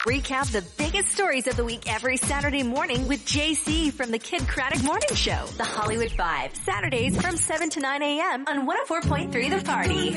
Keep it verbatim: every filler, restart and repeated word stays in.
recap the biggest stories of the week every Saturday morning with J C from the Kid Craddock Morning Show. The Hollywood Five, Saturdays from seven to nine a.m. on one oh four point three The Party.